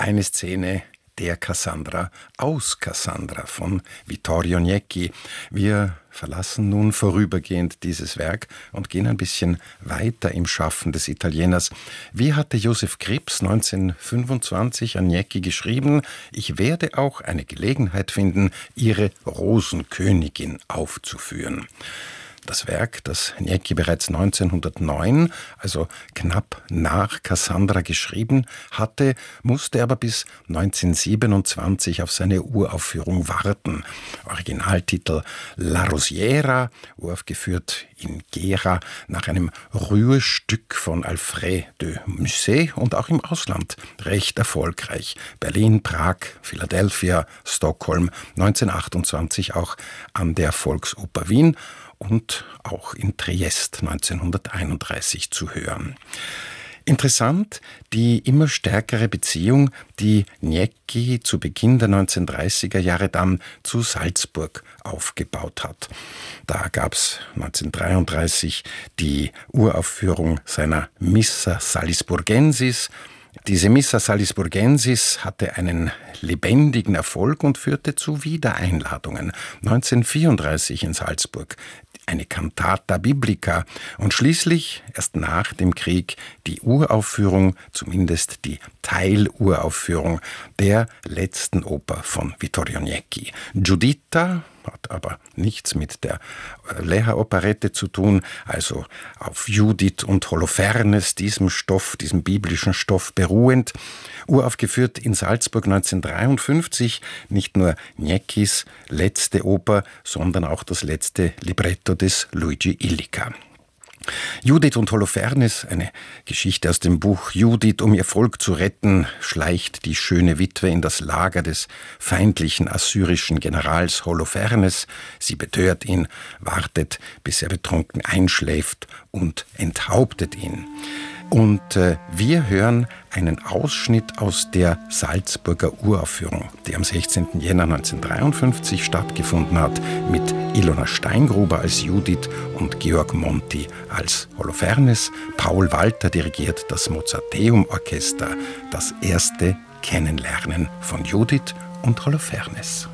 Eine Szene der Cassandra aus Cassandra von Vittorio Niecki. Wir verlassen nun vorübergehend dieses Werk und gehen ein bisschen weiter im Schaffen des Italieners. Wie hatte Josef Krips 1925 an Niecki geschrieben: Ich werde auch eine Gelegenheit finden, Ihre Rosenkönigin aufzuführen. Das Werk, das Niecki bereits 1909, also knapp nach Cassandra geschrieben hatte, musste aber bis 1927 auf seine Uraufführung warten. Originaltitel La Rosiera, uraufgeführt in Gera nach einem Rührstück von Alfred de Musset und auch im Ausland recht erfolgreich. Berlin, Prag, Philadelphia, Stockholm, 1928 auch an der Volksoper Wien und auch in Triest 1931 zu hören. Interessant, die immer stärkere Beziehung, die Niecki zu Beginn der 1930er Jahre dann zu Salzburg aufgebaut hat. Da gab es 1933 die Uraufführung seiner Missa Salisburgensis. Diese Missa Salisburgensis hatte einen lebendigen Erfolg und führte zu Wiedereinladungen. 1934 in Salzburg eine Cantata Biblica und schließlich, erst nach dem Krieg, die Uraufführung, zumindest die Teiluraufführung der letzten Oper von Vittorio Niecki. Giuditta hat aber nichts mit der Leha-Operette zu tun, also auf Judith und Holofernes, diesem biblischen Stoff beruhend. Uraufgeführt in Salzburg 1953, nicht nur Nieckis letzte Oper, sondern auch das letzte Libretto des Luigi Illica. Judith und Holofernes, eine Geschichte aus dem Buch Judith, um ihr Volk zu retten, schleicht die schöne Witwe in das Lager des feindlichen assyrischen Generals Holofernes. Sie betört ihn, wartet, bis er betrunken einschläft und enthauptet ihn. Und wir hören einen Ausschnitt aus der Salzburger Uraufführung, die am 16. Jänner 1953 stattgefunden hat, mit Ilona Steingruber als Judith und Georg Monti als Holofernes. Paul Walter dirigiert das Mozarteum-Orchester, das erste Kennenlernen von Judith und Holofernes.